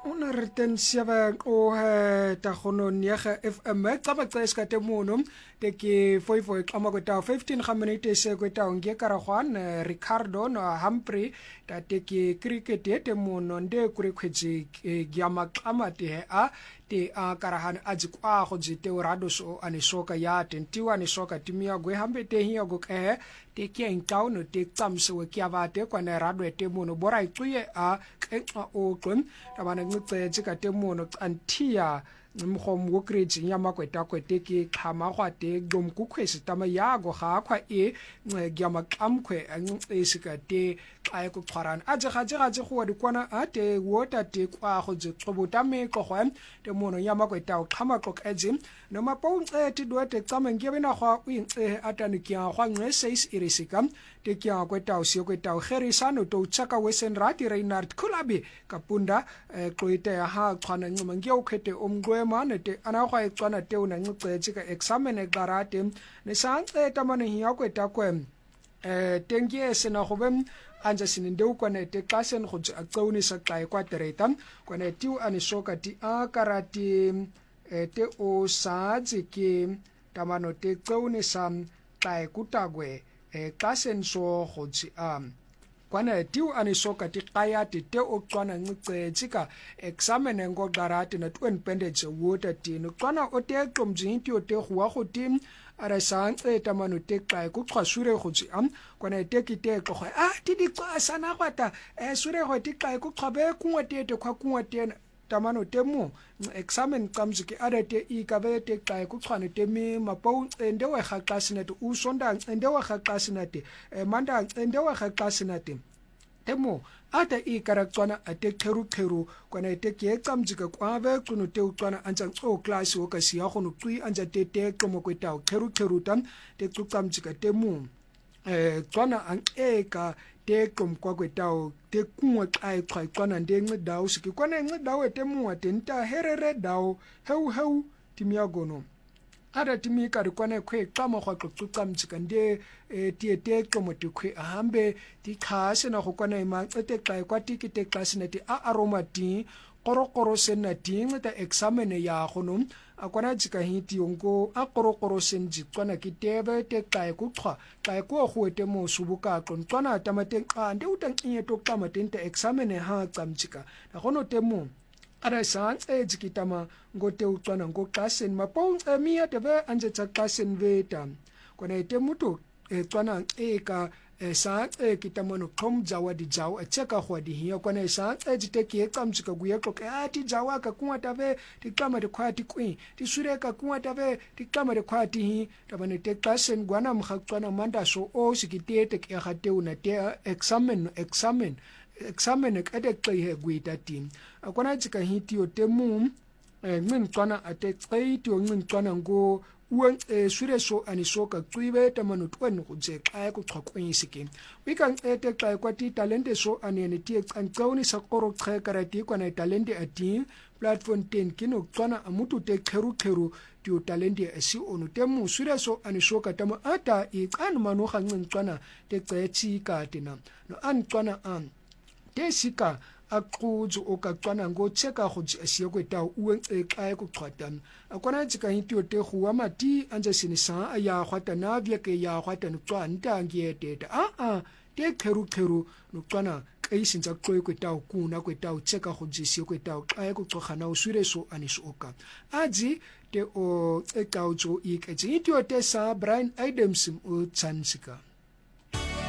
107 o ta gono nega FM tsama tseska te mono te ke foi kama ko ta 15 minutes se ko ta nge kara Juan Ricardo no Humphrey ta te ke cricket te mono nde kure khwetsi gyama kama te a te a karahan aji kwa go jite o rado so ani soka ya tentiwa ni soka timia go hambe te hiya go ke te ke intau no te tsamse we kya ba te kwa na rado te mono bora ituye a kenxa o qon ta bana ngitse ka te mono antia mkhom go kreji ya makweta kwete ke khama gwa te dom kukhwesi tama ya go ga khwa gya makamkhwe sika te xa go tshwarana aje ga go di kwana a te water te kwa go je tsobota me go gwa te mono ya makweta o khama go eje no mapong te do te tsama ngebe na gwa o intse atani kya gwa ngwe seis irisika te kya kweta o sio kweta o gerisano to tsaka wesen rati Reinhard Kulabi kapunda qoite ha khwana ngoma ngiyo khete omgwe mane te ana gwa etswana te una ngcetse ka examen e garate ne santse tamane hiya kweta kwe tengie sena gobem anja sininde ukwane te klasen go tsauni sa tlae kwa tereta kwane tiu ani soka ti a karate te o sa ke tamano te tsauni sam tlae kutagwe klasen so go tsi kwana tiu ani soka ti qaya ti te o tswana ngcetse ka examen ngo garate na 20 pendage water ti no tswana o te tsomjing ti o te gwa go tim ara santse tamano te xa ku xwasure go tsi kwana te ki te go ti di xa sana kwata sure go ti xa ku xabe ku te kwa ku te tamano te mo examen kamziki ara te ikabe te xa ku xwane te mi mapo ende we ga xasinate u sonda ende we ga xasinate manda ende we ga xasinate temo ata ikaraktswana ate kheru kwana te ke kamjika kwabe kuno te utswana anja o class o ka siya go no tsui anja te tlomo kwetao kheru tam te tsukamjika temo tswana an eka te komkwa kwetao te kunwa kai tswana nde ngdawo siki kwana ngdawo temo te nta herere dawo heu timiagono ara timi ka re kwana khwe xama gwa tsukamjika nde te tlomo te khwe hambe ti khase na go kwana ima tsete xa kwa tikite class nete a aromati qorokoro sena ting ta examen ya gono akwana jika hiti ongo a qorokoro senji tswana ki tebe te xa ku xwa xa ku go te mo subuka tswana tamate nde utankinye to xama tente examen ha tsamjika na gono temo ara sans ejikitama ngote utswana ngo klasen mapong mia tebe anje tsa klasen veta kwana ite mutu tswana eka sa kitama no khom jawa di jaw cheka khwa di hiya kwana sa ejite ke kamjika guya ko ati jawa ka kuwa tabe ti kama de khwati kwi ti sure ka kuwa tabe ti kama de khwati hi tabane te klasen gwana mkhaqwana manda so o sikitete ke gate una te examen kade xe guita tim akwana jika hiti o temu ngcwana ate xeiti o ngcwana ngo uan sure so ani soka qibe tamano twen go je xa ku xhaqwenyisike wikan ete xa kwati talente so ani ne ti xanqawni sa qoro xe karati kwana talente ati platform 10 kino xwana amutu te kheru ti talente asi onu temu sure so ani soka tama ata I kan mano ga ngcwana te xetsi ka tina no an xwana tesika aquzu okaxwana ngo cheka go sia kweta ueng xa ku xhwatan akwana jika hiti o te huwa mati anja sinisa ya khwatana bya ke ya khwatana tswanta ngieteta te kheru no xwana kaisinza qoe kweta kuna kweta cheka go sia kweta xa ku xogana usure so anisoka aji te o ekauzo iketse hiti o te sa Brian Adams o tsansika